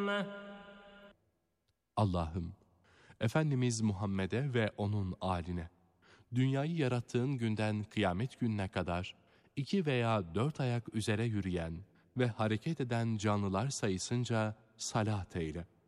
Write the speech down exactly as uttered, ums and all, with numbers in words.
Allah'ım, Efendimiz Muhammed'e ve onun âline, dünyayı yarattığın günden kıyamet gününe kadar iki veya dört ayak üzere yürüyen ve hareket eden canlılar sayısınca salat eyle.